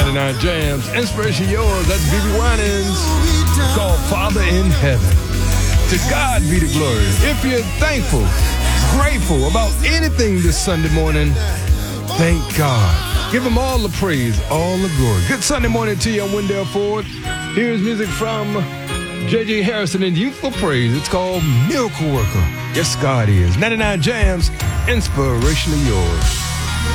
99 Jams, Inspiration Yours. That's BB Winans, called Father in Heaven. To God be the glory. If you're thankful, grateful about anything this Sunday morning, thank God. Give him all the praise, all the glory. Good Sunday morning to you. I'm Wendell Ford. Here's music from J.J. Harrison and Youthful Praise. It's called Miracle Worker. Yes, God is. 99 Jams, Inspirationally Yours.